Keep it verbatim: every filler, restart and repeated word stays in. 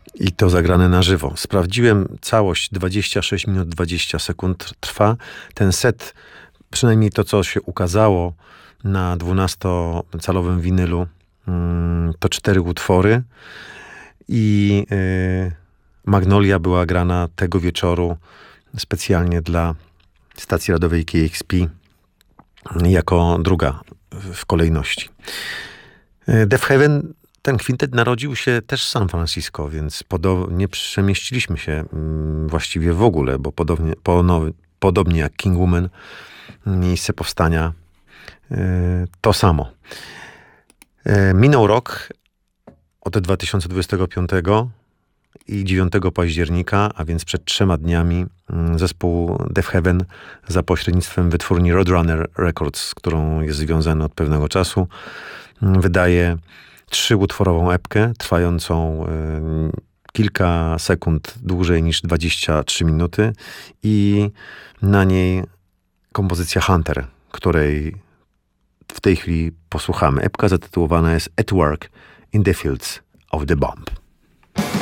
I to zagrane na żywo. Sprawdziłem całość, dwadzieścia sześć minut dwadzieścia sekund trwa. Ten set, przynajmniej to, co się ukazało na dwunastocalowym winylu, to cztery utwory. I yy, Magnolia była grana tego wieczoru specjalnie dla stacji radiowej K X P jako druga w kolejności. Deaf Heaven, ten kwintet narodził się też w San Francisco, więc podo- nie przemieściliśmy się mm, właściwie w ogóle, bo podobnie, pono- podobnie jak King Woman, miejsce powstania yy, to samo. Yy, minął rok od dwa tysiące dwudziestego piątego i dziewiątego października, a więc przed trzema dniami, zespół Deaf Heaven za pośrednictwem wytwórni Roadrunner Records, z którą jest związany od pewnego czasu, wydaje trzyutworową epkę trwającą y, kilka sekund dłużej niż dwadzieścia trzy minuty i na niej kompozycja Hunter, której w tej chwili posłuchamy. Epka zatytułowana jest At Work in the Fields of the Bomb.